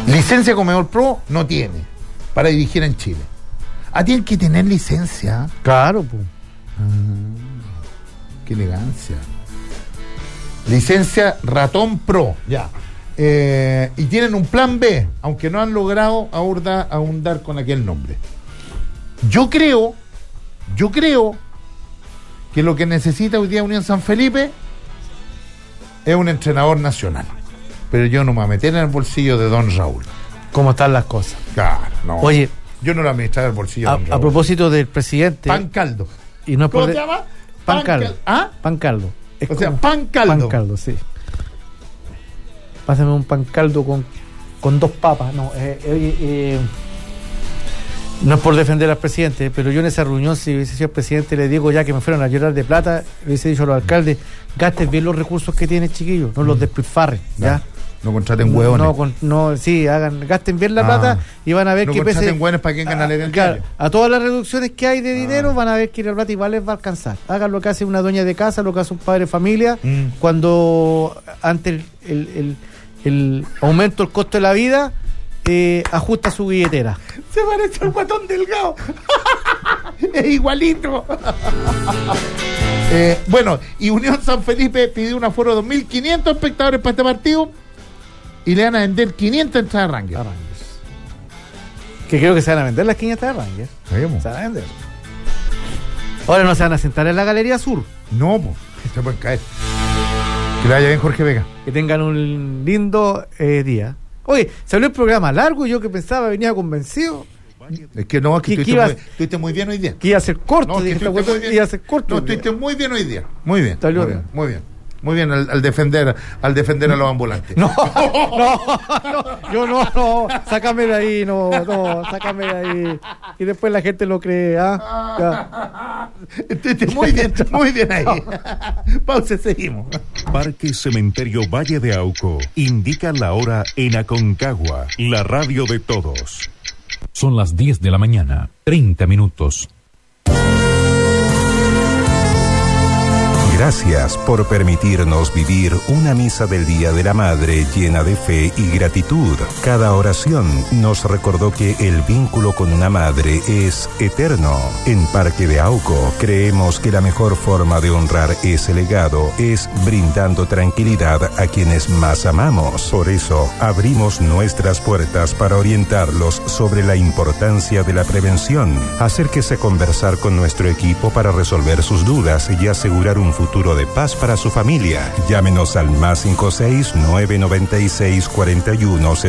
Licencia Comedor Pro no tiene para dirigir en Chile. Tienen que tener licencia. Claro, pues. Qué elegancia. Licencia Ratón Pro, ya. Y tienen un plan B, aunque no han logrado ahondar con aquel nombre. Yo creo que lo que necesita hoy día Unión San Felipe es un entrenador nacional. Pero yo no me voy a meter en el bolsillo de Don Raúl. ¿Cómo están las cosas? Claro, no. Oye, yo no lo administraba en el bolsillo de Don Raúl. A propósito del presidente. Pan caldo. Y no es ¿Cómo por se llama? Pan caldo. ¿Ah? Pan caldo. O sea, pan caldo. Pan caldo, sí. Pásame un pan caldo con 2 papas. No, no es por defender al presidente, pero yo en esa reunión, si hubiese sido el presidente, le digo ya que me fueron a llorar de plata, le hubiese dicho a los alcaldes, gasten bien los recursos que tienen, chiquillos, no los despilfarren, ¿ya? No contraten hueones. Gasten bien la plata y van a ver que contraten hueones para que vengan a leer el diario. A todas las reducciones que hay de dinero, van a ver que la plata igual les va a alcanzar. Hagan lo que hace una dueña de casa, lo que hace un padre de familia, cuando ante el aumento del costo de la vida, ajusta su billetera. Se parece al Guatón Delgado. Es igualito. Bueno, y Unión San Felipe pidió un aforo de 2.500 espectadores para este partido y le van a vender 500 entradas a Rangers. Que creo que se van a vender las 500 de Rangers. Se van a vender. Ahora no se van a sentar en la Galería Sur. No, pues, se pueden caer. Que le vaya bien Jorge Vega. Que tengan un lindo día. Oye, salió el programa largo y yo que pensaba, venía convencido. Es que no, es que estuviste muy bien hoy día. Que iba a ser corto. No, iba a ser corto. No, estuviste muy bien hoy día. Muy bien. Muy bien. Muy bien al defender a los ambulantes. No, yo no, sácame de ahí, sácame de ahí. Y después la gente lo cree, Muy bien ahí. Pausa, seguimos. Parque Cementerio Valle de Auco indica la hora en Aconcagua, la radio de todos. Son las 10 de la mañana, 30 minutos. Gracias por permitirnos vivir una misa del Día de la Madre llena de fe y gratitud. Cada oración nos recordó que el vínculo con una madre es eterno. En Parque de Auco creemos que la mejor forma de honrar ese legado es brindando tranquilidad a quienes más amamos. Por eso abrimos nuestras puertas para orientarlos sobre la importancia de la prevención. Acérquese a conversar con nuestro equipo para resolver sus dudas y asegurar un futuro de paz para su familia. Llámenos al +56 996 41